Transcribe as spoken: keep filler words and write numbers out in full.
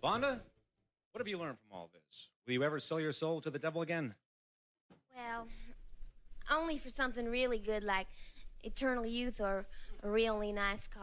Vonda, what have you learned from all this? Will you ever sell your soul to the devil again? Well, only for something really good like eternal youth or a really nice car.